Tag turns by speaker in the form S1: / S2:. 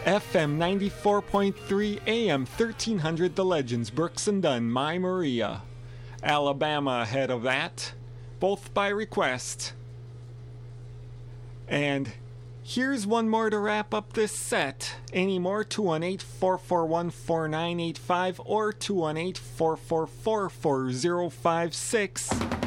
S1: FM 94.3 AM 1300 The Legends, Brooks and Dunn, My Maria. Alabama ahead of that, both by request. And here's one more to wrap up this set. Any more? 218-441-4985 or 218-444-4056.